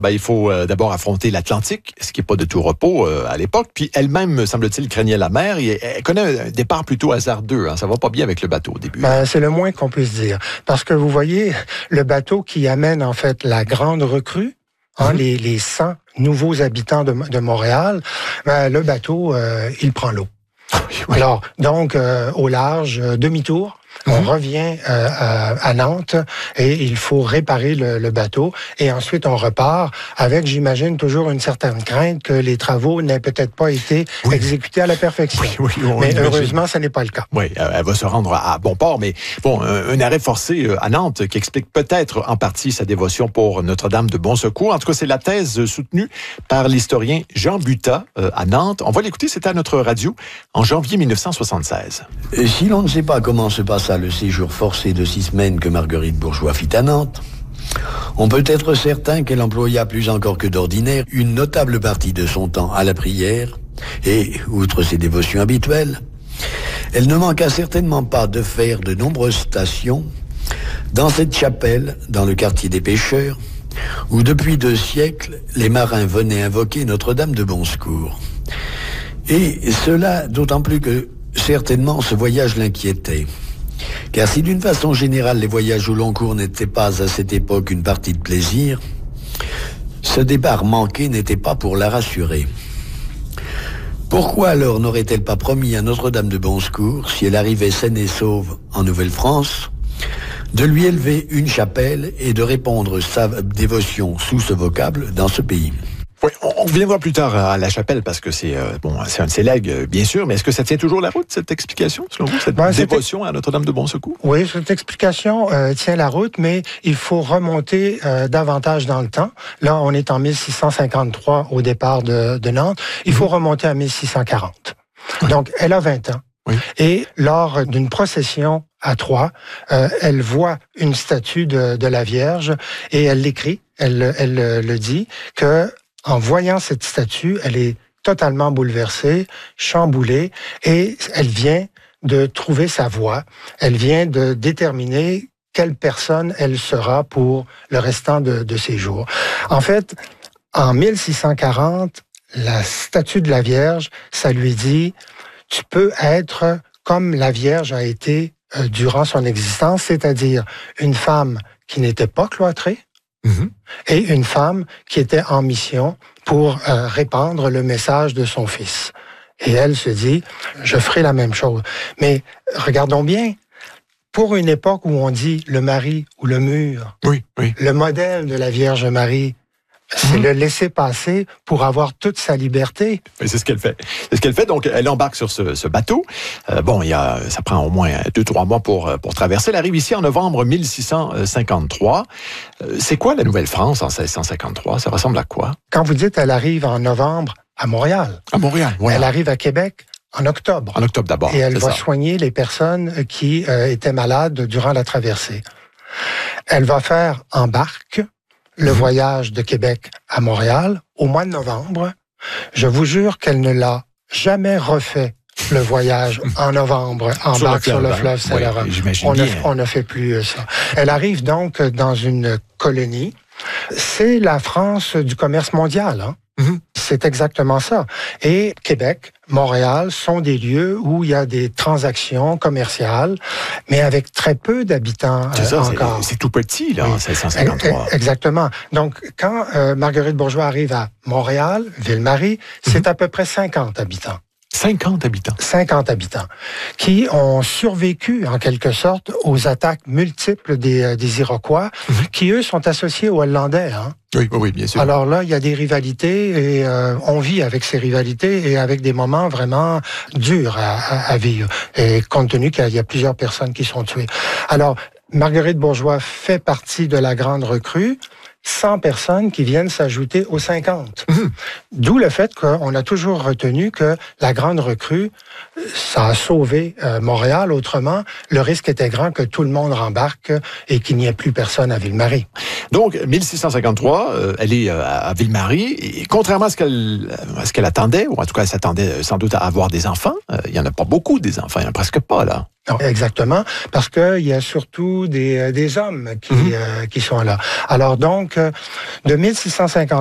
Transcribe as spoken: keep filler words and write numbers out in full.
Ben, il faut euh, d'abord affronter l'Atlantique, ce qui n'est pas de tout repos euh, à l'époque. Puis elle-même, semble-t-il, craignait la mer. Et elle connaît un départ plutôt hasardeux. Hein. Ça va pas bien avec le bateau au début. Ben, c'est le moins qu'on puisse dire. Parce que vous voyez, le bateau qui amène en fait la grande recrue, hein, mmh. les, les cent nouveaux habitants de, de Montréal, ben, le bateau, euh, il prend l'eau. Oui. Alors, donc, euh, au large, euh, demi-tour. On mmh. revient euh, à, à Nantes et il faut réparer le, le bateau. Et ensuite, on repart avec, j'imagine, toujours une certaine crainte que les travaux n'aient peut-être pas été oui. exécutés à la perfection. Oui, oui, mais imagine. Heureusement, ce n'est pas le cas. Oui, elle va se rendre à bon port. Mais bon, un, un arrêt forcé à Nantes qui explique peut-être en partie sa dévotion pour Notre-Dame de Bon Secours. En tout cas, c'est la thèse soutenue par l'historien Jean Butat euh, à Nantes. On va l'écouter, c'était à notre radio en janvier mille neuf cent soixante-seize. Et si l'on ne sait pas comment se passe le séjour forcé de six semaines que Marguerite Bourgeoys fit à Nantes, on peut être certain qu'elle employa plus encore que d'ordinaire une notable partie de son temps à la prière et, outre ses dévotions habituelles, elle ne manqua certainement pas de faire de nombreuses stations dans cette chapelle, dans le quartier des pêcheurs, où depuis deux siècles, les marins venaient invoquer Notre-Dame de Bon Secours. Et cela d'autant plus que certainement ce voyage l'inquiétait. Car si d'une façon générale les voyages au long cours n'étaient pas à cette époque une partie de plaisir, ce départ manqué n'était pas pour la rassurer. Pourquoi alors n'aurait-elle pas promis à Notre-Dame de Bon Secours, si elle arrivait saine et sauve en Nouvelle-France, de lui élever une chapelle et de répandre sa dévotion sous ce vocable dans ce pays? Oui, on reviendra plus tard à la chapelle parce que c'est euh, bon, c'est un de ses legs, bien sûr, mais est-ce que ça tient toujours la route, cette explication, selon vous, cette ben, dévotion à Notre-Dame de Bon Secours? Oui, cette explication euh, tient la route, mais il faut remonter euh, davantage dans le temps. Là, on est en mille six cent cinquante-trois au départ de, de Nantes. Il faut remonter à mille six cent quarante. Oui. Donc, elle a vingt ans. Oui. Et lors d'une procession à Troyes, euh, elle voit une statue de, de la Vierge et elle l'écrit, elle, elle, elle le dit, que en voyant cette statue, elle est totalement bouleversée, chamboulée, et elle vient de trouver sa voie. Elle vient de déterminer quelle personne elle sera pour le restant de, de ses jours. En fait, en mille six cent quarante, la statue de la Vierge, ça lui dit, tu peux être comme la Vierge a été euh, durant son existence, c'est-à-dire une femme qui n'était pas cloîtrée, Mmh. et une femme qui était en mission pour euh, répandre le message de son fils. Et elle se dit, je ferai la même chose. Mais regardons bien, pour une époque où on dit le mari ou le mur, oui, oui. le modèle de la Vierge Marie, c'est mmh. le laisser passer pour avoir toute sa liberté. Et c'est ce qu'elle fait. C'est ce qu'elle fait. Donc, elle embarque sur ce, ce bateau. Euh, bon, il y a, ça prend au moins deux, trois mois pour, pour traverser. Elle arrive ici en novembre mille six cent cinquante-trois. Euh, c'est quoi la Nouvelle-France en seize cent cinquante-trois? Ça ressemble à quoi? Quand vous dites elle arrive en novembre à Montréal. À Montréal, oui. Elle arrive à Québec en octobre. En octobre d'abord. Et elle va ça. soigner les personnes qui euh, étaient malades durant la traversée. Elle va faire en barque le mmh. voyage de Québec à Montréal au mois de novembre. Je vous jure qu'elle ne l'a jamais refait, le voyage en novembre en sur barque le sur le fleuve Saint-Laurent. Oui, on, ne, on ne fait plus ça. Elle arrive donc dans une colonie. C'est la France du commerce mondial, hein? Mmh. C'est exactement ça. Et Québec, Montréal sont des lieux où il y a des transactions commerciales, mais avec très peu d'habitants c'est ça, euh, encore. C'est, c'est tout petit, là, oui. en seize cent cinquante-trois. Exactement. Donc, quand euh, Marguerite Bourgeoys arrive à Montréal, Ville-Marie, mmh. c'est à peu près cinquante habitants. cinquante habitants. cinquante habitants, qui ont survécu, en quelque sorte, aux attaques multiples des, euh, des Iroquois, mmh. qui, eux, sont associés aux Hollandais, hein. Oui, oui, bien sûr. Alors là, il y a des rivalités et euh, on vit avec ces rivalités et avec des moments vraiment durs à, à, à vivre. Et compte tenu qu'il y a plusieurs personnes qui sont tuées. Alors, Marguerite Bourgeoys fait partie de la grande recrue. cent personnes qui viennent s'ajouter aux cinquante. Mmh. D'où le fait qu'on a toujours retenu que la grande recrue, ça a sauvé euh, Montréal. Autrement, le risque était grand que tout le monde rembarque et qu'il n'y ait plus personne à Ville-Marie. Donc, mille six cent cinquante-trois, euh, elle est euh, à Ville-Marie. Et contrairement à ce qu'elle, à ce qu'elle attendait, ou en tout cas, elle s'attendait sans doute à avoir des enfants, euh, il n'y en a pas beaucoup des enfants, il n'y en a presque pas, là. Non, exactement, parce qu'il y a surtout des, des hommes qui, mmh. euh, qui sont là. Alors donc, de mille six cent cinquante